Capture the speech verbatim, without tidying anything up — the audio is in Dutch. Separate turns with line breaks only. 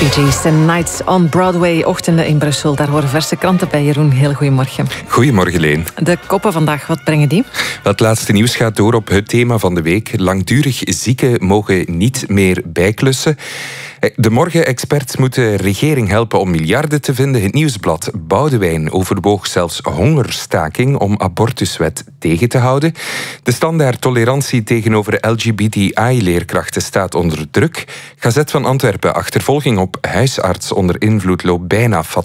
Bee Gees en Nights on Broadway, ochtenden in Brussel. Daar horen verse kranten bij. Jeroen, heel goedemorgen.
Goedemorgen, Leen.
De koppen vandaag, wat brengen die?
Het laatste nieuws gaat door op het thema van de week. Langdurig zieken mogen niet meer bijklussen. De morgen-experts moeten de regering helpen om miljarden te vinden. Het nieuwsblad Boudewijn overwoog zelfs hongerstaking om abortuswet tegen te houden. De standaard tolerantie tegenover L G B T I-leerkrachten staat onder druk. Gazet van Antwerpen, achtervolging op huisarts onder invloed loopt bijna fataal.